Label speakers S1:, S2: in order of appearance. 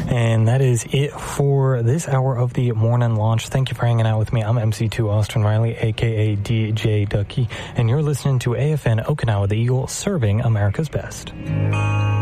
S1: And that is it for this hour of the morning launch. Thank you for hanging out with me. I'm MC2 Austin Riley, a.k.a. DJ Ducky, and you're listening to AFN Okinawa, the Eagle, serving America's best.